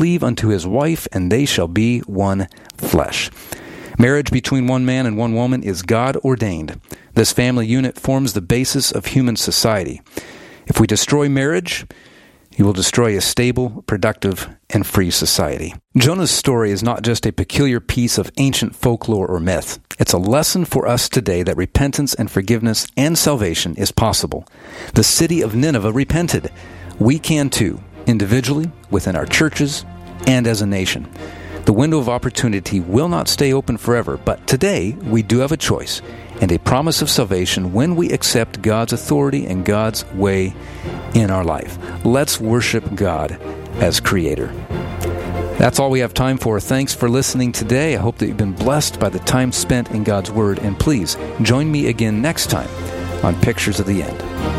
cleave unto his wife, and they shall be one flesh. Marriage between one man and one woman is God ordained. This family unit forms the basis of human society. If we destroy marriage, you will destroy a stable, productive, and free society. Jonah's story is not just a peculiar piece of ancient folklore or myth. It's a lesson for us today that repentance and forgiveness and salvation is possible. The city of Nineveh repented. We can too, individually, within our churches, and as a nation. The window of opportunity will not stay open forever, but today we do have a choice and a promise of salvation when we accept God's authority and God's way in our life. Let's worship God as Creator. That's all we have time for. Thanks for listening today. I hope that you've been blessed by the time spent in God's Word, and please join me again next time on Pictures of the End.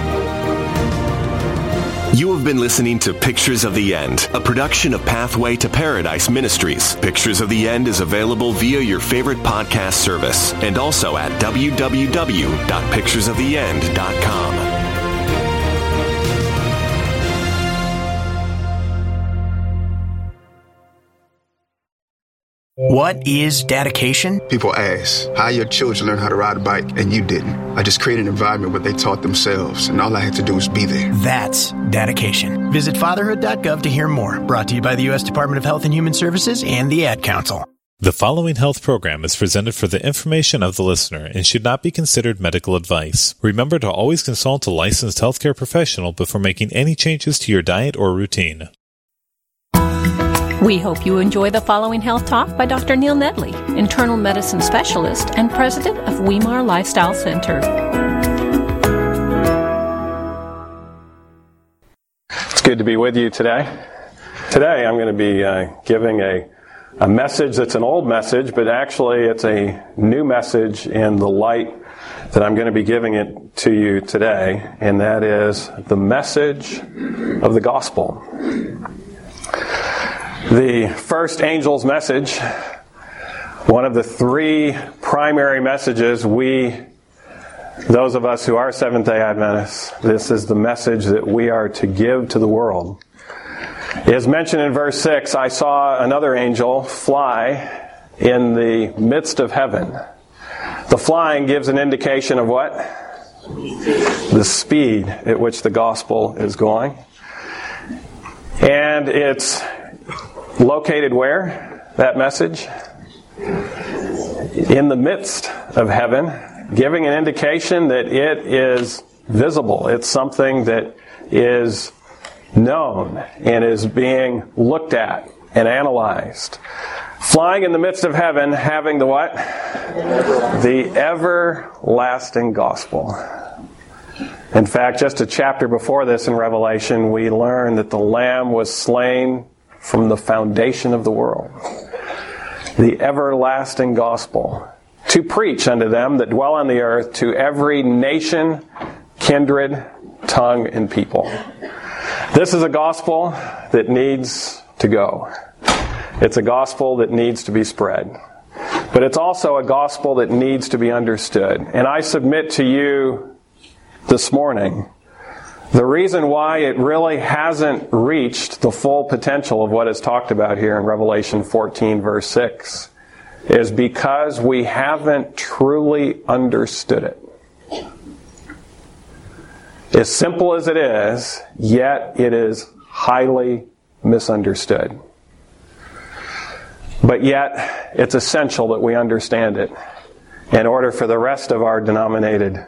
You have been listening to Pictures of the End, a production of Pathway to Paradise Ministries. Pictures of the End is available via your favorite podcast service and also at www.picturesoftheend.com. What is dedication? People ask, how your children learn how to ride a bike and you didn't? I just created an environment where they taught themselves, and all I had to do was be there. That's dedication. Visit fatherhood.gov to hear more. Brought to you by the U.S. Department of Health and Human Services and the Ad Council. The following health program is presented for the information of the listener and should not be considered medical advice. Remember to always consult a licensed healthcare professional before making any changes to your diet or routine. We hope you enjoy the following health talk by Dr. Neil Nedley, internal medicine specialist and president of Weimar Lifestyle Center. It's good to be with you today. Today I'm going to be giving a message that's an old message, but actually it's a new message in the light that I'm going to be giving it to you today, and that is the message of the gospel. The first angel's message, one of the three primary messages those of us who are Seventh-day Adventists, this is the message that we are to give to the world. As mentioned in verse 6, I saw another angel fly in the midst of heaven. The flying gives an indication of what? The speed at which the gospel is going. And it's located where? That message? In the midst of heaven, giving an indication that it is visible. It's something that is known and is being looked at and analyzed. Flying in the midst of heaven, having the what? The everlasting gospel. In fact, just a chapter before this in Revelation, we learn that the Lamb was slain from the foundation of the world. The everlasting gospel. To preach unto them that dwell on the earth, to every nation, kindred, tongue, and people. This is a gospel that needs to go. It's a gospel that needs to be spread. But it's also a gospel that needs to be understood. And I submit to you this morning, the reason why it really hasn't reached the full potential of what is talked about here in Revelation 14, verse 6, is because we haven't truly understood it. As simple as it is, yet it is highly misunderstood. But yet, it's essential that we understand it in order for the rest of our denominated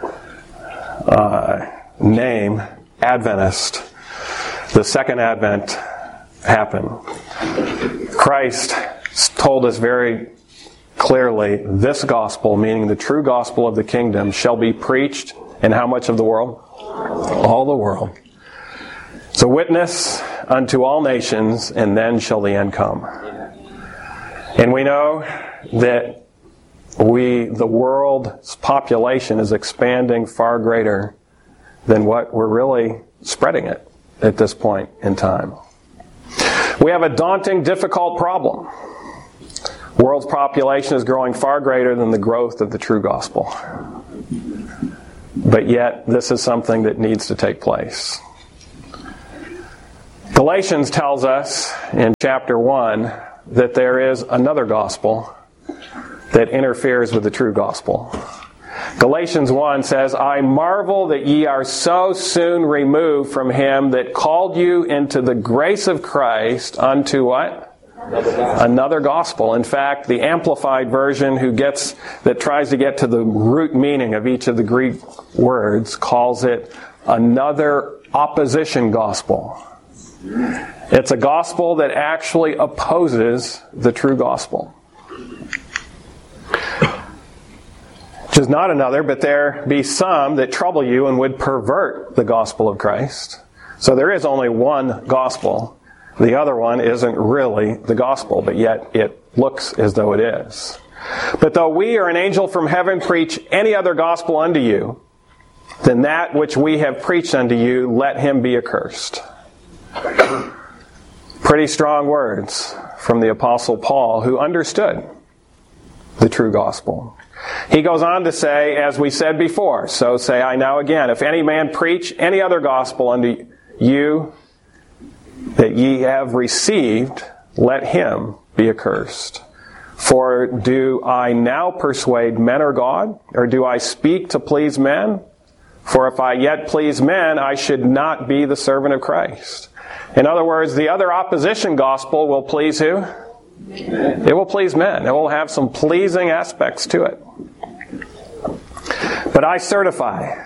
name, Adventist, the second Advent, happen. Christ told us very clearly, this gospel, meaning the true gospel of the kingdom, shall be preached in how much of the world? All the world. It's a witness unto all nations, and then shall the end come. And we know that the world's population is expanding far greater than what we're really spreading it at this point in time. We have a daunting, difficult problem. The world's population is growing far greater than the growth of the true gospel. But yet, this is something that needs to take place. Galatians tells us in chapter 1 that there is another gospel that interferes with the true gospel. Galatians 1 says, I marvel that ye are so soon removed from him that called you into the grace of Christ unto what? Another gospel. In fact, the Amplified Version that tries to get to the root meaning of each of the Greek words calls it another opposition gospel. It's a gospel that actually opposes the true gospel. Which is not another, but there be some that trouble you and would pervert the gospel of Christ. So there is only one gospel. The other one isn't really the gospel, but yet it looks as though it is. But though we or an angel from heaven preach any other gospel unto you than that which we have preached unto you, let him be accursed. Pretty strong words from the Apostle Paul, who understood the true gospel. He goes on to say, as we said before, so say I now again, if any man preach any other gospel unto you that ye have received, let him be accursed. For do I now persuade men or God? Or do I speak to please men? For if I yet please men, I should not be the servant of Christ. In other words, the other opposition gospel will please who? It will please men. It will have some pleasing aspects to it. But I certify.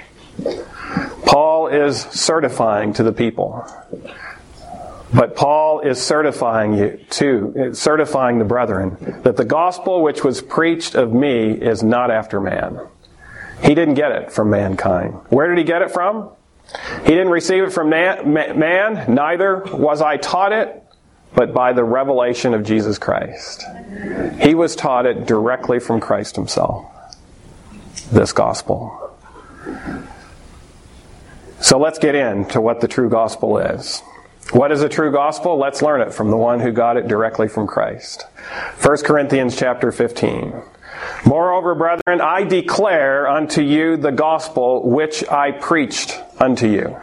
Paul is certifying to the people. But Paul is certifying the brethren, that the gospel which was preached of me is not after man. He didn't get it from mankind. Where did he get it from? He didn't receive it from man, neither was I taught it, but by the revelation of Jesus Christ. He was taught it directly from Christ himself, this gospel. So let's get into what the true gospel is. What is a true gospel? Let's learn it from the one who got it directly from Christ. 1 Corinthians chapter 15. Moreover, brethren, I declare unto you the gospel which I preached unto you,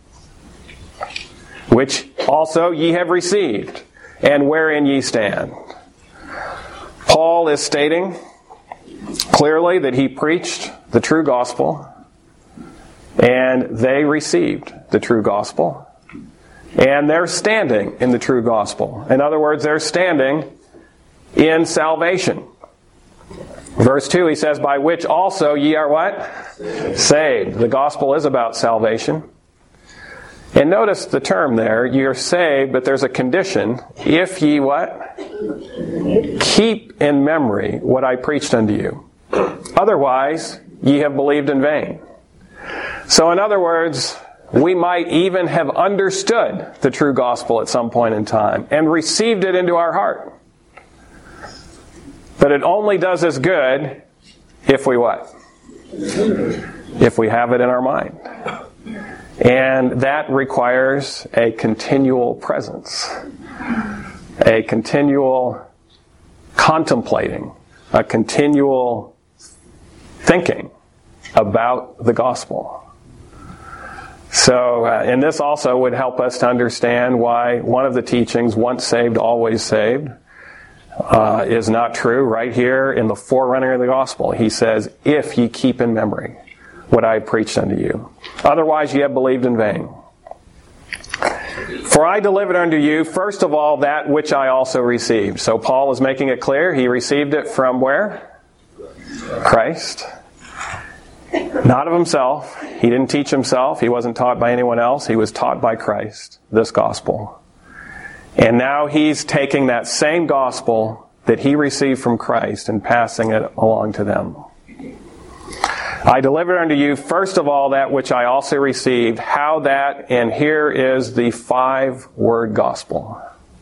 which also ye have received, and wherein ye stand. Paul is stating clearly that he preached the true gospel, and they received the true gospel. And they're standing in the true gospel. In other words, they're standing in salvation. Verse 2, he says, by which also ye are what? Saved. The gospel is about salvation. And notice the term there, you're saved, but there's a condition. If ye what? Keep in memory what I preached unto you. Otherwise, ye have believed in vain. So in other words, we might even have understood the true gospel at some point in time and received it into our heart. But it only does us good if we what? If we have it in our mind. And that requires a continual presence, a continual contemplating, a continual thinking about the gospel. So, and this also would help us to understand why one of the teachings, once saved, always saved, is not true. Right here in the forerunner of the gospel, he says, if ye keep in memory what I preached unto you. Otherwise ye have believed in vain. For I delivered unto you, first of all, that which I also received. So Paul is making it clear, he received it from where? Christ. Not of himself. He didn't teach himself. He wasn't taught by anyone else. He was taught by Christ, this gospel. And now he's taking that same gospel that he received from Christ and passing it along to them. I delivered unto you, first of all, that which I also received, how that, and here is the 5-word gospel.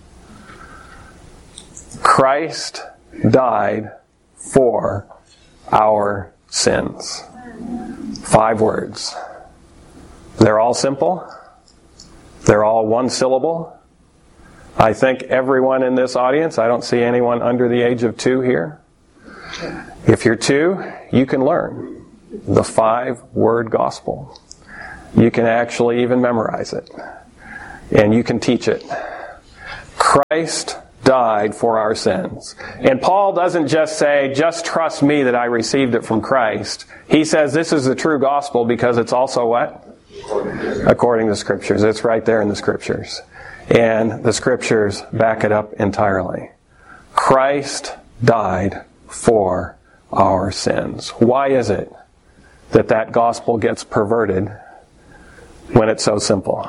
Christ died for our sins. 5 words. They're all simple. They're all one syllable. I think everyone in this audience, I don't see anyone under the age of 2 here. If you're 2, you can learn the 5-word gospel. You can actually even memorize it. and you can teach it. Christ died for our sins. And Paul doesn't just say, just trust me that I received it from Christ. He says this is the true gospel because it's also what? According to the Scriptures. It's right there in the Scriptures. And the Scriptures back it up entirely. Christ died for our sins. Why is it that gospel gets perverted when it's so simple?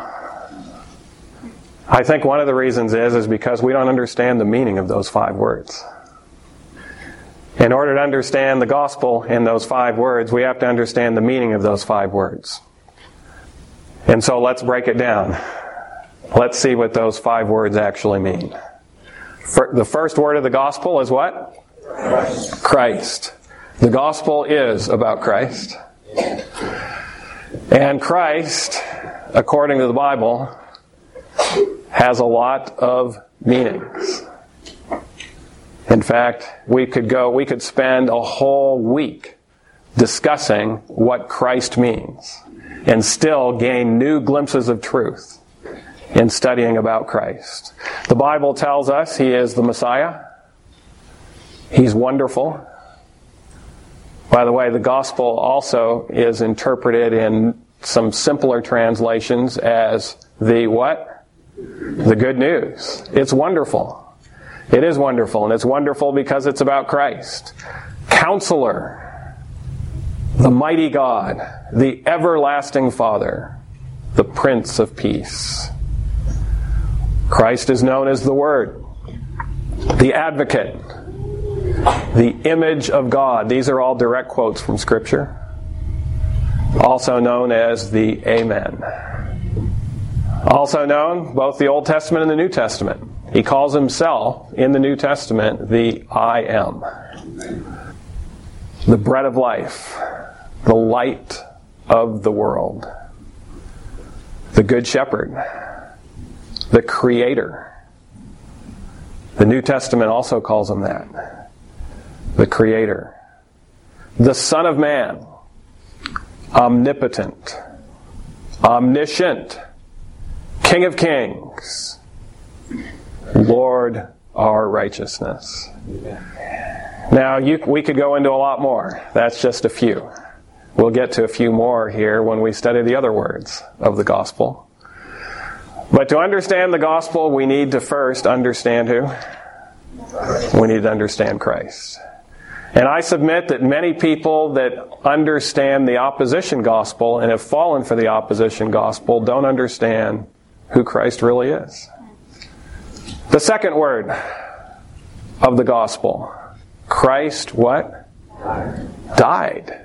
I think one of the reasons is because we don't understand the meaning of those 5 words. In order to understand the gospel in those 5 words, we have to understand the meaning of those 5 words. And so let's break it down. Let's see what those 5 words actually mean. The first word of the gospel is what? Christ. The gospel is about Christ. And Christ, according to the Bible, has a lot of meanings. In fact, we could spend a whole week discussing what Christ means and still gain new glimpses of truth in studying about Christ. The Bible tells us He is the Messiah. He's wonderful. By the way, the gospel also is interpreted in some simpler translations as the what? The good news. It's wonderful. It is wonderful, and it's wonderful because it's about Christ. Counselor, the mighty God, the everlasting Father, the Prince of Peace. Christ is known as the Word, the Advocate, the image of God. These are all direct quotes from Scripture. Also known as the Amen. Also known, both the Old Testament and the New Testament. He calls Himself, in the New Testament, the I Am. The bread of life. The light of the world. The Good Shepherd. The Creator. The New Testament also calls Him that. The Creator. The Son of Man. Omnipotent. Omniscient. King of Kings. Lord, our righteousness. Now, we could go into a lot more. That's just a few. We'll get to a few more here when we study the other words of the gospel. But to understand the gospel, we need to first understand who? We need to understand Christ. And I submit that many people that understand the opposition gospel and have fallen for the opposition gospel don't understand who Christ really is. The second word of the gospel. Christ what? Died.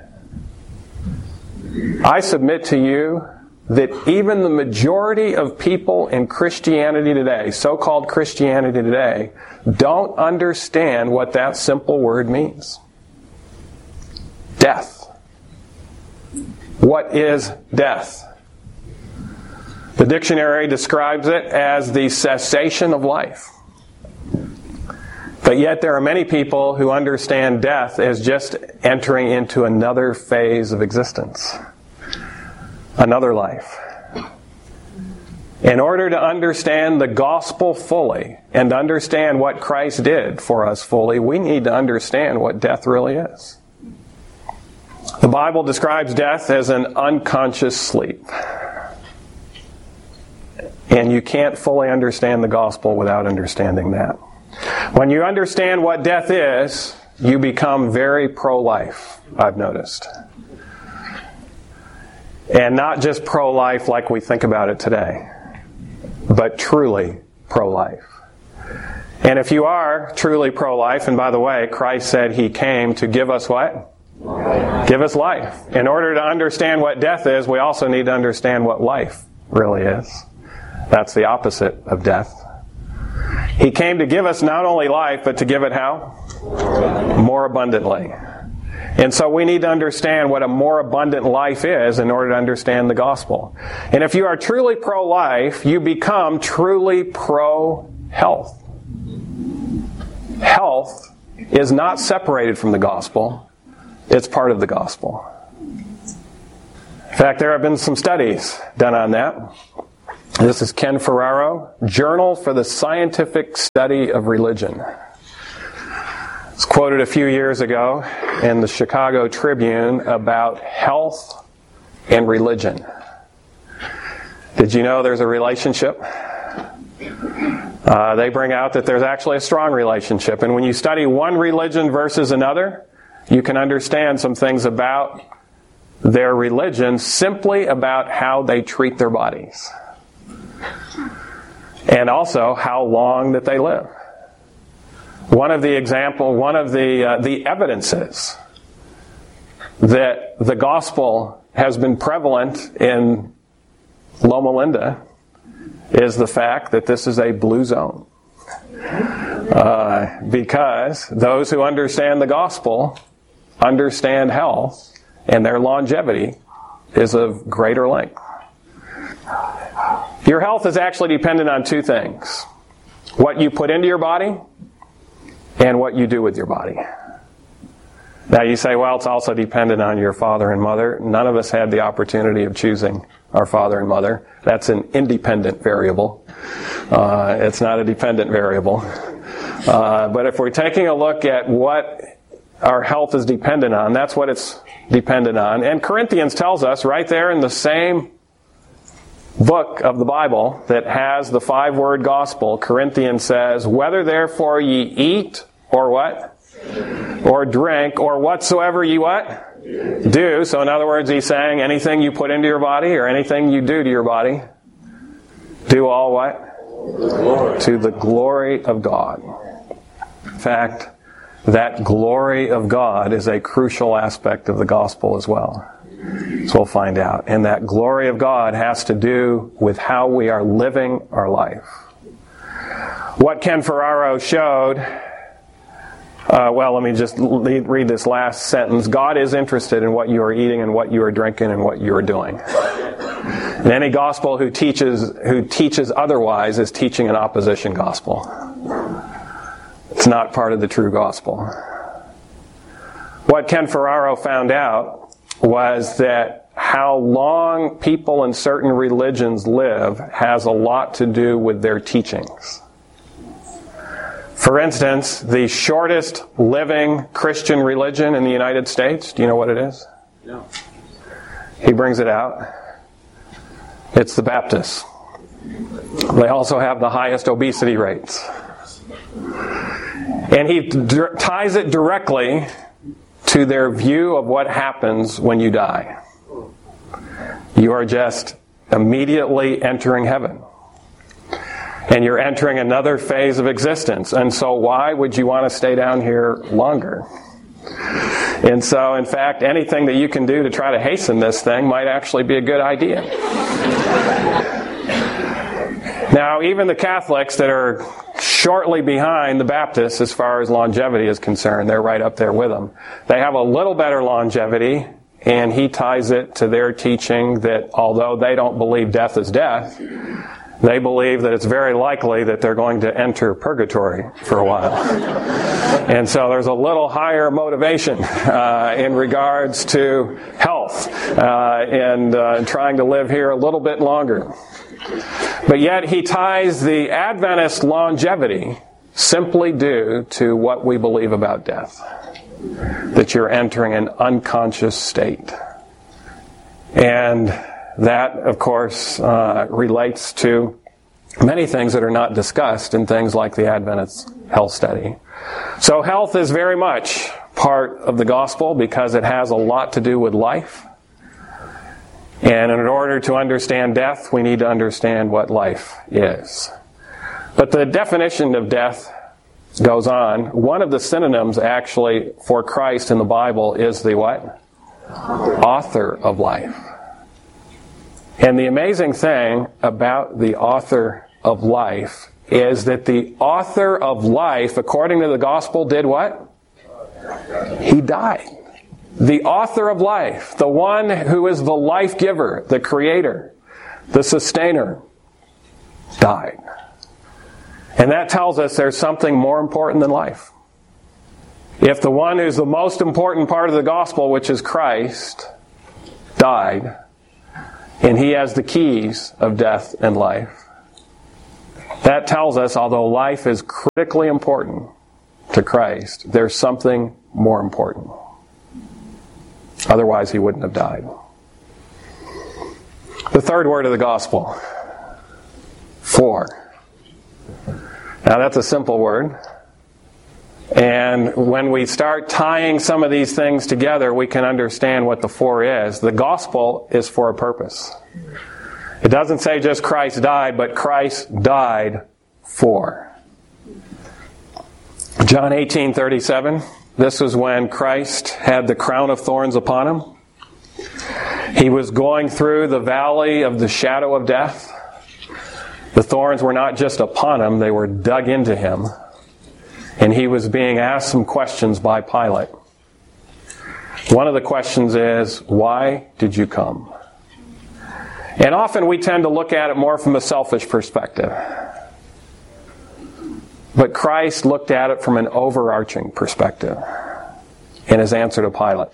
I submit to you that even the majority of people in Christianity today, so-called Christianity today, don't understand what that simple word means. Death. What is death? The dictionary describes it as the cessation of life. But yet there are many people who understand death as just entering into another phase of existence. Another life. In order to understand the gospel fully and understand what Christ did for us fully, we need to understand what death really is. The Bible describes death as an unconscious sleep. And you can't fully understand the gospel without understanding that. When you understand what death is, you become very pro-life, I've noticed. And not just pro-life like we think about it today, but truly pro-life. And if you are truly pro-life, and by the way, Christ said He came to give us what? Give us life. In order to understand what death is, we also need to understand what life really is. That's the opposite of death. He came to give us not only life, but to give it how? More abundantly. And so we need to understand what a more abundant life is in order to understand the gospel. And if you are truly pro-life, you become truly pro-health. Health is not separated from the gospel. It's part of the gospel. In fact, there have been some studies done on that. This is Ken Ferraro, Journal for the Scientific Study of Religion. It's quoted a few years ago in the Chicago Tribune about health and religion. Did you know there's a relationship? They bring out that there's actually a strong relationship. And when you study one religion versus another, you can understand some things about their religion simply about how they treat their bodies. And also how long that they live. One of the evidences that the gospel has been prevalent in Loma Linda is the fact that this is a blue zone. Because those who understand the gospel understand health, and their longevity is of greater length. Your health is actually dependent on two things: what you put into your body and what you do with your body. Now you say, well, it's also dependent on your father and mother. None of us had the opportunity of choosing our father and mother. That's an independent variable. It's not a dependent variable. But if we're taking a look at what our health is dependent on, that's what it's dependent on. And Corinthians tells us right there in the same book of the Bible that has the 5-word gospel, Corinthians says, whether therefore ye eat or what? Or drink or whatsoever ye what? Do. So in other words, he's saying anything you put into your body or anything you do to your body, do all what? To the glory of God. In fact, that glory of God is a crucial aspect of the gospel as well. So we'll find out. And that glory of God has to do with how we are living our life. What Ken Ferraro showed, let me just read this last sentence. God is interested in what you are eating and what you are drinking and what you are doing. And any gospel who teaches otherwise is teaching an opposition gospel. It's not part of the true gospel. What Ken Ferraro found out was that how long people in certain religions live has a lot to do with their teachings. For instance, the shortest living Christian religion in the United States, do you know what it is? No. He brings it out. It's the Baptists. They also have the highest obesity rates. And he ties it directly to their view of what happens when you die. You are just immediately entering heaven. And you're entering another phase of existence. And so why would you want to stay down here longer? And so, in fact, anything that you can do to try to hasten this thing might actually be a good idea. Now, even the Catholics that are shortly behind the Baptists as far as longevity is concerned, they're right up there with them. They have a little better longevity, and he ties it to their teaching that although they don't believe death is death, they believe that it's very likely that they're going to enter purgatory for a while. And so there's a little higher motivation in regards to health and trying to live here a little bit longer. But yet he ties the Adventist longevity simply due to what we believe about death. That you're entering an unconscious state. And that, of course, relates to many things that are not discussed in things like the Adventist health study. So health is very much part of the gospel because it has a lot to do with life. And in order to understand death, we need to understand what life is. But the definition of death goes on. One of the synonyms actually for Christ in the Bible is the what? Author of life. And the amazing thing about the author of life is that the author of life, according to the gospel, did what? He died. The author of life, the one who is the life giver, the creator, the sustainer, died. And that tells us there's something more important than life. If the one who's the most important part of the gospel, which is Christ, died, and He has the keys of death and life. That tells us, although life is critically important to Christ, there's something more important. Otherwise, He wouldn't have died. The third word of the gospel, for. Now that's a simple word. And when we start tying some of these things together, we can understand what the for is. The gospel is for a purpose. It doesn't say just Christ died, but Christ died for. John 18:37. This was when Christ had the crown of thorns upon Him. He was going through the valley of the shadow of death. The thorns were not just upon Him, they were dug into Him. And He was being asked some questions by Pilate. One of the questions is, why did you come? And often we tend to look at it more from a selfish perspective. But Christ looked at it from an overarching perspective in His answer to Pilate.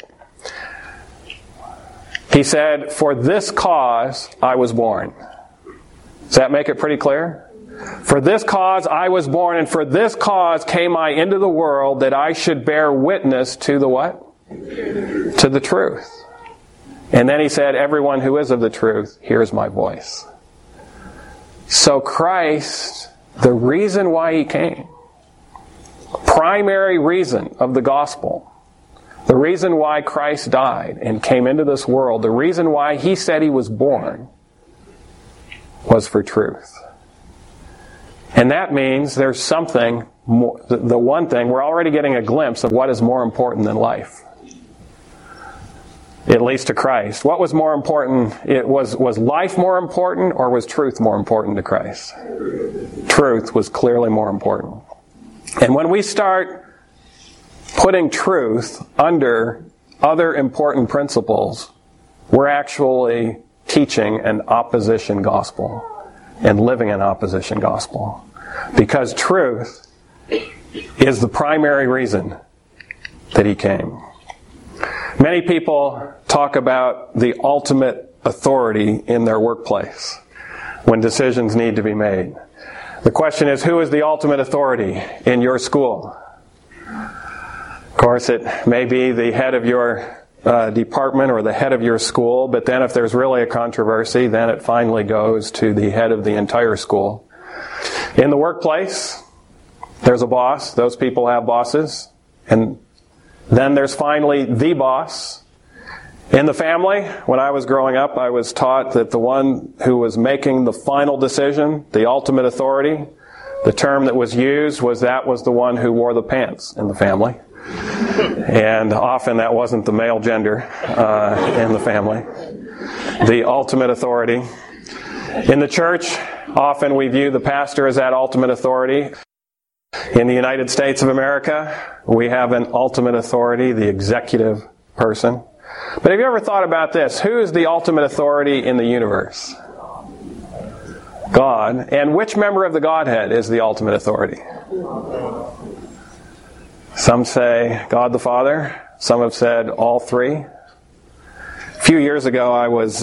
He said, for this cause I was born. Does that make it pretty clear? For this cause I was born, and for this cause came I into the world, that I should bear witness to the what? To the truth. And then He said, everyone who is of the truth hears my voice. So Christ, the reason why He came, primary reason of the gospel, the reason why Christ died and came into this world, the reason why He said He was born, was for truth. And that means there's something more, the one thing, we're already getting a glimpse of what is more important than life. At least to Christ. What was more important? Was life more important, or was truth more important to Christ? Truth was clearly more important. And when we start putting truth under other important principles, we're actually teaching an opposition gospel and living an opposition gospel. Because truth is the primary reason that He came. Many people talk about the ultimate authority in their workplace when decisions need to be made. The question is, who is the ultimate authority in your school? Of course, it may be the head of your department or the head of your school, but then if there's really a controversy, then it finally goes to the head of the entire school. In the workplace, there's a boss. Those people have bosses. And then there's finally the boss. In the family, when I was growing up, I was taught that the one who was making the final decision, the ultimate authority, the term that was used was the one who wore the pants in the family. And often that wasn't the male gender in the family. The ultimate authority. In the church, often we view the pastor as that ultimate authority. In the United States of America, we have an ultimate authority, the executive person. But have you ever thought about this? Who is the ultimate authority in the universe? God. And which member of the Godhead is the ultimate authority? Some say God the Father. Some have said all three. A few years ago, I was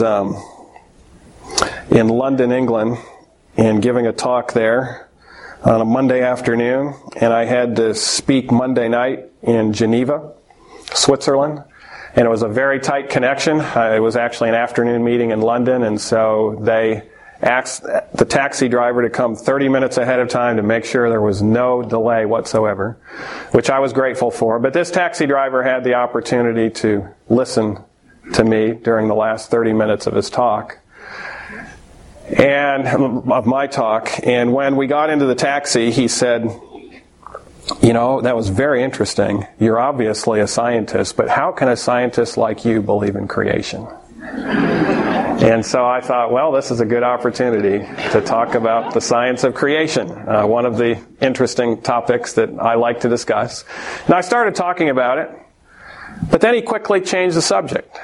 in London, England, and giving a talk there on a Monday afternoon, and I had to speak Monday night in Geneva, Switzerland, and it was a very tight connection. It was actually an afternoon meeting in London, and so they asked the taxi driver to come 30 minutes ahead of time to make sure there was no delay whatsoever, which I was grateful for. But this taxi driver had the opportunity to listen to me during the last 30 minutes of his talk. And of my talk, and when we got into the taxi, he said, you know, that was very interesting. You're obviously a scientist, but how can a scientist like you believe in creation? And so I thought, well, this is a good opportunity to talk about the science of creation, one of the interesting topics that I like to discuss. And I started talking about it, but then he quickly changed the subject.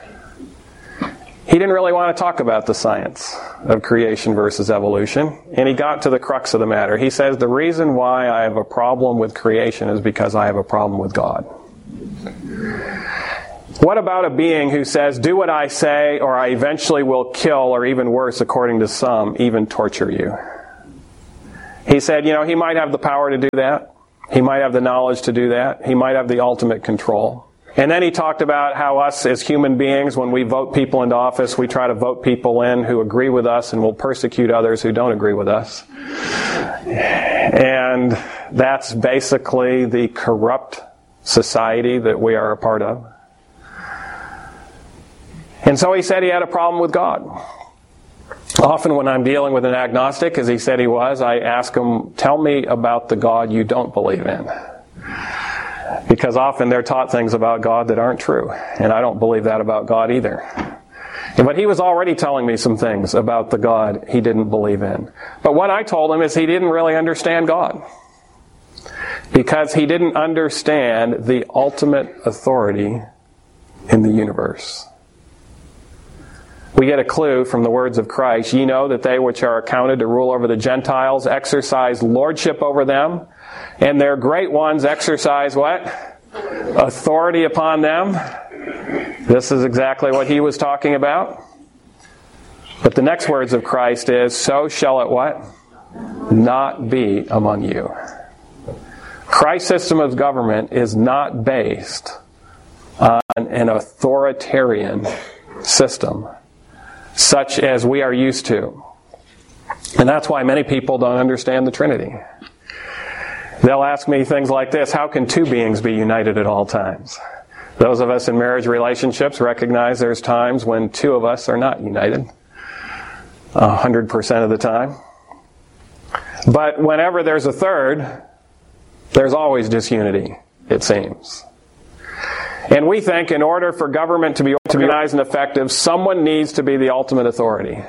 He didn't really want to talk about the science of creation versus evolution, and he got to the crux of the matter. He says, the reason why I have a problem with creation is because I have a problem with God. What about a being who says, do what I say or I eventually will kill, or even worse, according to some, even torture you? He said, he might have the power to do that. He might have the knowledge to do that. He might have the ultimate control. And then he talked about how us as human beings, when we vote people into office, we try to vote people in who agree with us and will persecute others who don't agree with us. And that's basically the corrupt society that we are a part of. And so he said he had a problem with God. Often when I'm dealing with an agnostic, as he said he was, I ask him, tell me about the God you don't believe in. Because often they're taught things about God that aren't true. And I don't believe that about God either. But he was already telling me some things about the God he didn't believe in. But what I told him is he didn't really understand God. Because he didn't understand the ultimate authority in the universe. We get a clue from the words of Christ. Ye know that they which are accounted to rule over the Gentiles exercise lordship over them, and their great ones exercise what? Authority upon them. This is exactly what he was talking about. But the next words of Christ is, so shall it what? Not be among you. Christ's system of government is not based on an authoritarian system, such as we are used to. And that's why many people don't understand the Trinity. They'll ask me things like this: how can two beings be united at all times? Those of us in marriage relationships recognize there's times when two of us are not united 100% of the time. But whenever there's a third, there's always disunity, it seems. And we think in order for government to be organized and effective, someone needs to be the ultimate authority.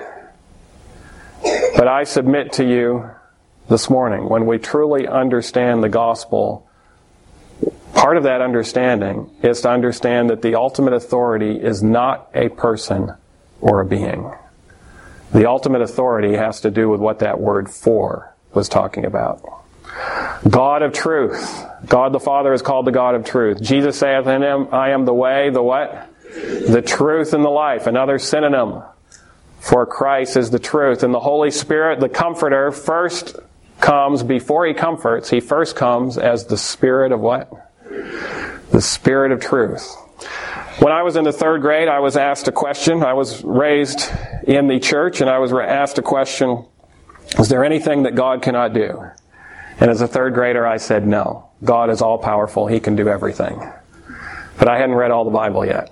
But I submit to you this morning, when we truly understand the gospel, part of that understanding is to understand that the ultimate authority is not a person or a being. The ultimate authority has to do with what that word "for" was talking about. God of truth. God the Father is called the God of truth. Jesus saith in him, I am the way, the what? The truth and the life. Another synonym for Christ is the truth. And the Holy Spirit, the Comforter, first comes, before he comforts, he first comes as the Spirit of what? The Spirit of truth. When I was in the third grade, I was asked a question. I was raised in the church, and I was asked a question, is there anything that God cannot do? And as a third grader, I said, no. God is all-powerful. He can do everything. But I hadn't read all the Bible yet.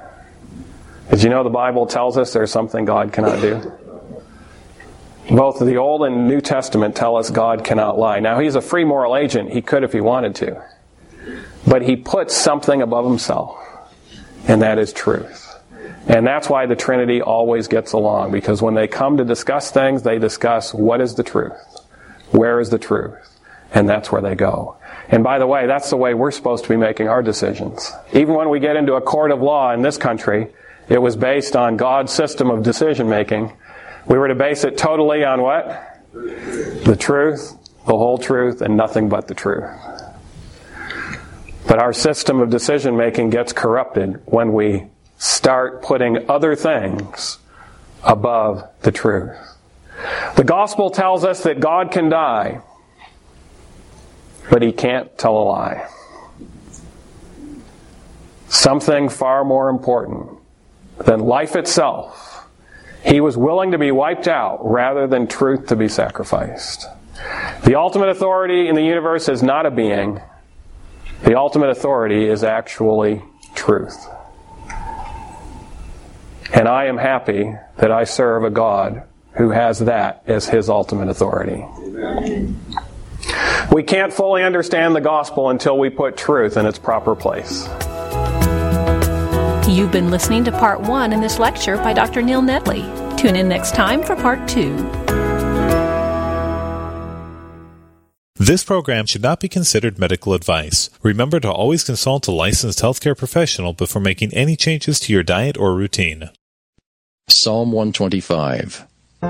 Did you know the Bible tells us there's something God cannot do? Both the Old and New Testament tell us God cannot lie. Now, he's a free moral agent. He could if he wanted to. But he puts something above himself, and that is truth. And that's why the Trinity always gets along, because when they come to discuss things, they discuss what is the truth, where is the truth, and that's where they go. And by the way, that's the way we're supposed to be making our decisions. Even when we get into a court of law in this country, it was based on God's system of decision-making. We were to base it totally on what? The truth, the whole truth, and nothing but the truth. But our system of decision-making gets corrupted when we start putting other things above the truth. The gospel tells us that God can die, but he can't tell a lie. Something far more important than life itself. He was willing to be wiped out rather than truth to be sacrificed. The ultimate authority in the universe is not a being. The ultimate authority is actually truth. And I am happy that I serve a God who has that as his ultimate authority. Amen. We can't fully understand the gospel until we put truth in its proper place. You've been listening to Part 1 in this lecture by Dr. Neil Nedley. Tune in next time for Part 2. This program should not be considered medical advice. Remember to always consult a licensed healthcare professional before making any changes to your diet or routine. Psalm 125.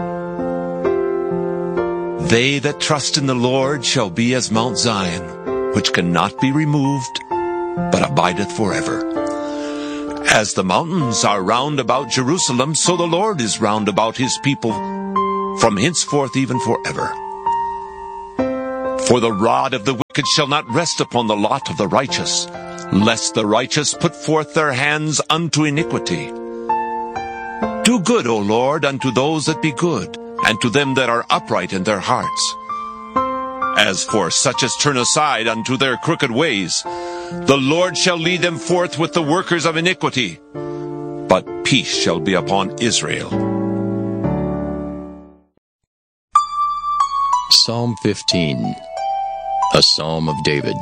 They that trust in the Lord shall be as Mount Zion, which cannot be removed, but abideth forever. As the mountains are round about Jerusalem, so the Lord is round about his people, from henceforth even forever. For the rod of the wicked shall not rest upon the lot of the righteous, lest the righteous put forth their hands unto iniquity. Do good, O Lord, unto those that be good, and to them that are upright in their hearts. As for such as turn aside unto their crooked ways, the Lord shall lead them forth with the workers of iniquity, but peace shall be upon Israel. Psalm 15, a psalm of David.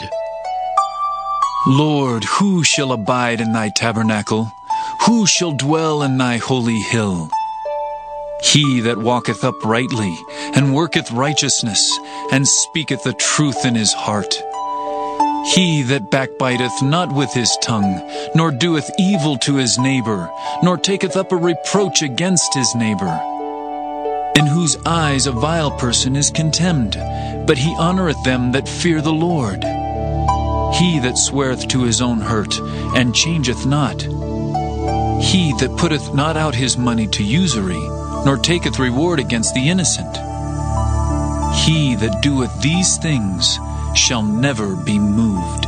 Lord, who shall abide in thy tabernacle? Who shall dwell in thy holy hill? He that walketh uprightly, and worketh righteousness, and speaketh the truth in his heart. He that backbiteth not with his tongue, nor doeth evil to his neighbor, nor taketh up a reproach against his neighbor. In whose eyes a vile person is contemned, but he honoureth them that fear the Lord. He that sweareth to his own hurt, and changeth not. He that putteth not out his money to usury, nor taketh reward against the innocent. He that doeth these things shall never be moved.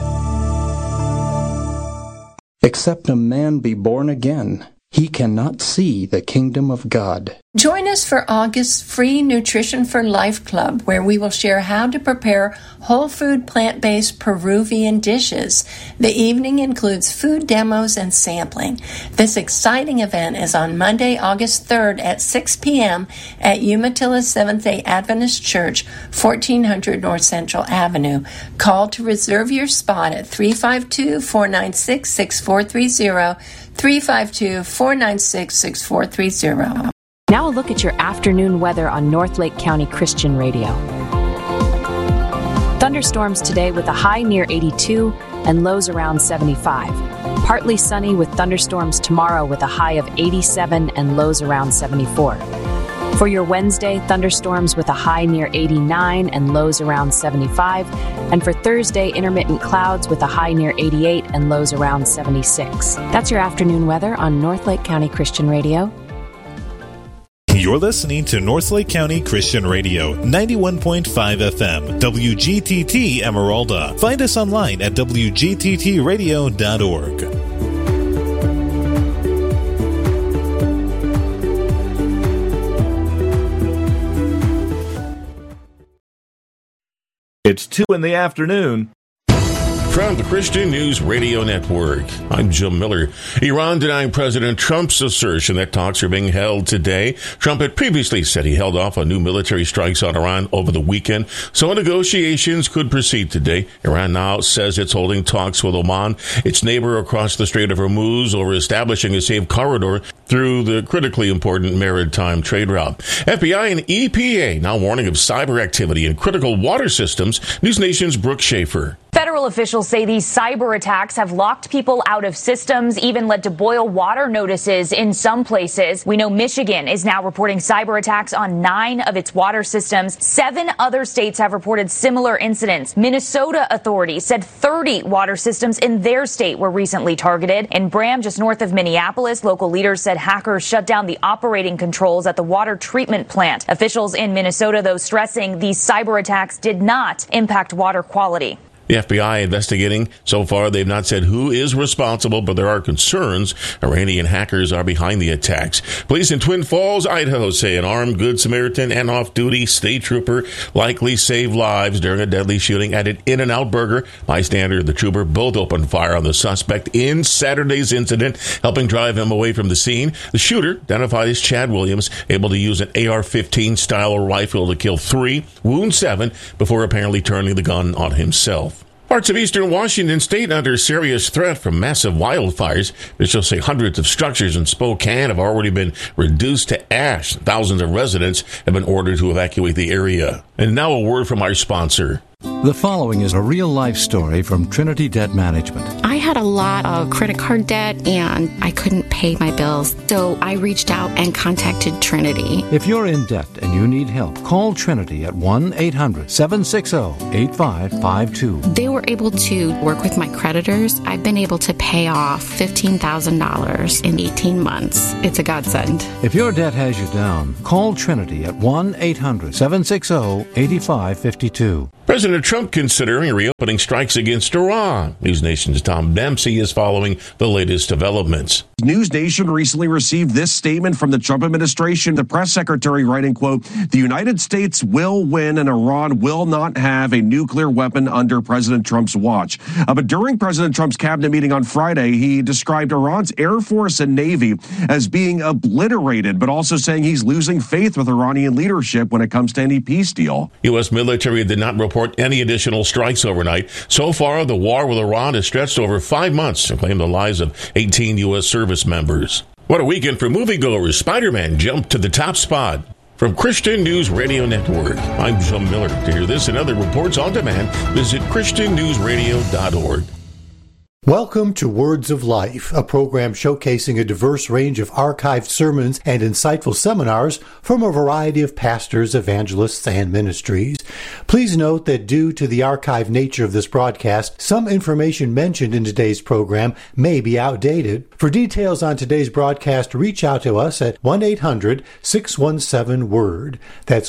Except a man be born again, he cannot see the kingdom of God. Join us for August's free Nutrition for Life Club, where we will share how to prepare whole food, plant-based Peruvian dishes. The evening includes food demos and sampling. This exciting event is on Monday, August 3rd at 6 p.m. at Umatilla Seventh-day Adventist Church, 1400 North Central Avenue. Call to reserve your spot at 352-496-6430, 352-496-6430. Now a look at your afternoon weather on North Lake County Christian Radio. Thunderstorms today with a high near 82 and lows around 75. Partly sunny with thunderstorms tomorrow with a high of 87 and lows around 74. For your Wednesday, thunderstorms with a high near 89 and lows around 75. And for Thursday, intermittent clouds with a high near 88 and lows around 76. That's your afternoon weather on North Lake County Christian Radio. You're listening to North Lake County Christian Radio, 91.5 FM, WGTT Emeralda. Find us online at WGTTradio.org. It's 2 in the afternoon. From the Christian News Radio Network, I'm Jim Miller. Iran denying President Trump's assertion that talks are being held today. Trump had previously said he held off on new military strikes on Iran over the weekend, so negotiations could proceed today. Iran now says it's holding talks with Oman, its neighbor across the Strait of Hormuz, over establishing a safe corridor through the critically important maritime trade route. FBI and EPA now warning of cyber activity in critical water systems. News Nation's Brooke Schaefer. Federal officials say these cyber attacks have locked people out of systems, even led to boil water notices in some places. We know Michigan is now reporting cyber attacks on 9 of its water systems. 7 other states have reported similar incidents. Minnesota authorities said 30 water systems in their state were recently targeted. In Bram, just north of Minneapolis, local leaders said hackers shut down the operating controls at the water treatment plant. Officials in Minnesota, though, stressing these cyber attacks did not impact water quality. The FBI investigating. So far, they've not said who is responsible, but there are concerns Iranian hackers are behind the attacks. Police in Twin Falls, Idaho say an armed Good Samaritan and off-duty state trooper likely saved lives during a deadly shooting at an In-N-Out Burger. Bystander and the trooper both opened fire on the suspect in Saturday's incident, helping drive him away from the scene. The shooter, identified as Chad Williams, able to use an AR-15 style rifle to kill 3, wound 7, before apparently turning the gun on himself. Parts of eastern Washington state under serious threat from massive wildfires. Officials say hundreds of structures in Spokane have already been reduced to ash. Thousands of residents have been ordered to evacuate the area. And now a word from our sponsor. The following is a real-life story from Trinity Debt Management. I had a lot of credit card debt, and I couldn't pay my bills, so I reached out and contacted Trinity. If you're in debt and you need help, call Trinity at 1-800-760-8552. They were able to work with my creditors. I've been able to pay off $15,000 in 18 months. It's a godsend. If your debt has you down, call Trinity at 1-800-760-8552. President Trump considering reopening strikes against Iran. News Nation's Tom Dempsey is following the latest developments. News Nation recently received this statement from the Trump administration. The press secretary writing, quote, "The United States will win and Iran will not have a nuclear weapon under President Trump's watch." But during President Trump's cabinet meeting on Friday, he described Iran's Air Force and Navy as being obliterated, but also saying he's losing faith with Iranian leadership when it comes to any peace deal. U.S. military did not report any additional strikes overnight. So far, the war with Iran has stretched over 5 months and claimed the lives of 18 U.S. service members. What a weekend for moviegoers. Spider-Man jumped to the top spot. From Christian News Radio Network, I'm Jim Miller. To hear this and other reports on demand, visit ChristianNewsRadio.org. Welcome to Words of Life, a program showcasing a diverse range of archived sermons and insightful seminars from a variety of pastors, evangelists, and ministries. Please note that due to the archived nature of this broadcast, some information mentioned in today's program may be outdated. For details on today's broadcast, reach out to us at 1-800-617-WORD. That's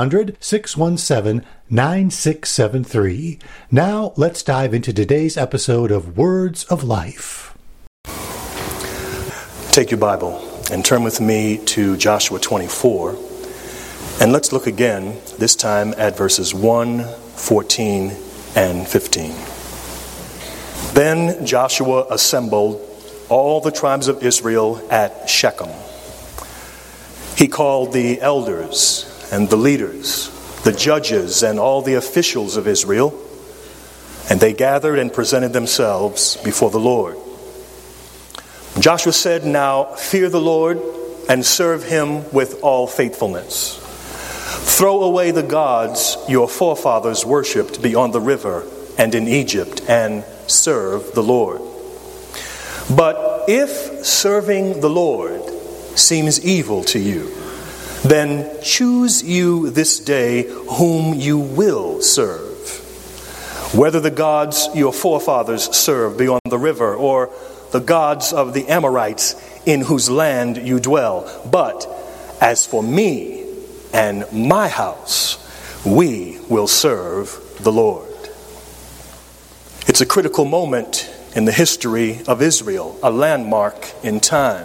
1-800-617-9673. Now, let's dive into today's episode of Words of Life. Take your Bible and turn with me to Joshua 24. And let's look again, this time at verses 1, 14, and 15. Then Joshua assembled all the tribes of Israel at Shechem. He called the elders and the leaders, the judges and all the officials of Israel, and they gathered and presented themselves before the Lord. Joshua said, "Now fear the Lord and serve him with all faithfulness. Throw away the gods your forefathers worshipped beyond the river and in Egypt, and serve the Lord. But if serving the Lord seems evil to you, then choose you this day whom you will serve, whether the gods your forefathers served beyond the river or the gods of the Amorites in whose land you dwell. But as for me and my house, we will serve the Lord." It's a critical moment in the history of Israel, a landmark in time.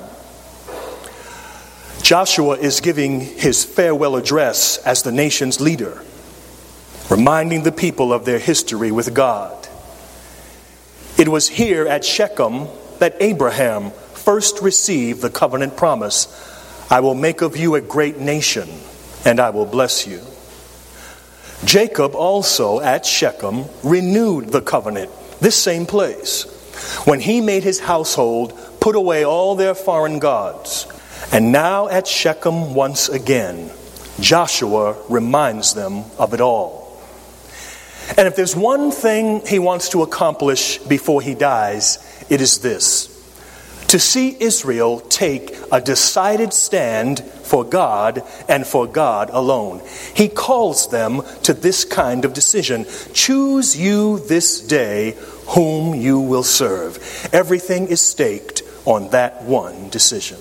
Joshua is giving his farewell address as the nation's leader, reminding the people of their history with God. It was here at Shechem that Abraham first received the covenant promise, "I will make of you a great nation, and I will bless you." Jacob also at Shechem renewed the covenant, this same place, when he made his household put away all their foreign gods. And now at Shechem once again, Joshua reminds them of it all. And if there's one thing he wants to accomplish before he dies, it is this: to see Israel take a decided stand for God and for God alone. He calls them to this kind of decision. Choose you this day whom you will serve. Everything is staked on that one decision.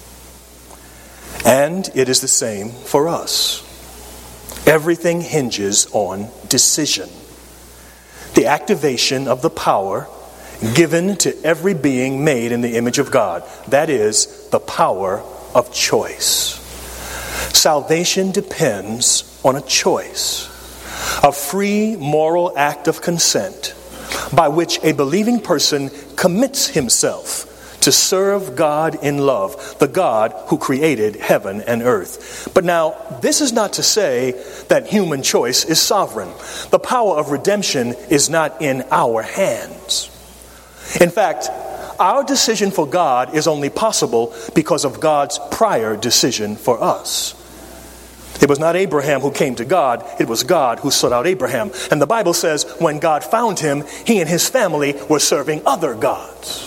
And it is the same for us. Everything hinges on decision. The activation of the power given to every being made in the image of God. That is the power of choice. Salvation depends on a choice, a free moral act of consent by which a believing person commits himself to serve God in love, the God who created heaven and earth. But now, this is not to say that human choice is sovereign. The power of redemption is not in our hands. In fact, our decision for God is only possible because of God's prior decision for us. It was not Abraham who came to God, it was God who sought out Abraham. And the Bible says when God found him, he and his family were serving other gods.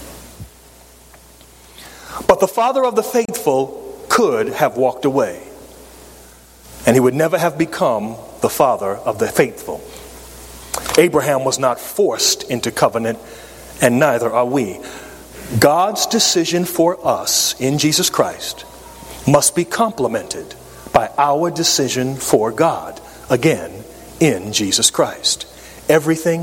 But the father of the faithful could have walked away, and he would never have become the father of the faithful. Abraham was not forced into covenant, and neither are we. God's decision for us in Jesus Christ must be complemented by our decision for God, again, in Jesus Christ. Everything